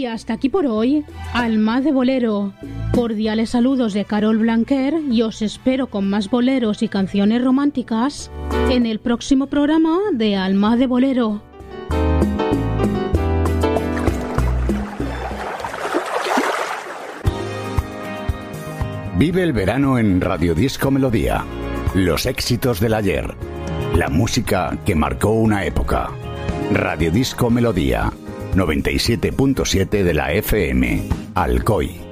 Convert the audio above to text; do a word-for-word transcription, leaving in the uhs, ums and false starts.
Y hasta aquí por hoy, Alma de Bolero. Cordiales saludos de Carol Blanquer y os espero con más boleros y canciones románticas en el próximo programa de Alma de Bolero. Vive el verano en Radio Disco Melodía. Los éxitos del ayer. La música que marcó una época. Radio Disco Melodía. noventa y siete punto siete de la F M. Alcoy.